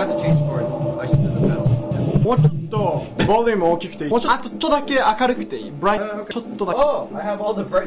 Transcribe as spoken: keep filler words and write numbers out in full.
have to change chords. I should do the pedal. もうちょっとボリューム大きくていい。もうちょっとだけ明るくていい。ブライト、ちょっとだけ。 Oh, I have all the bright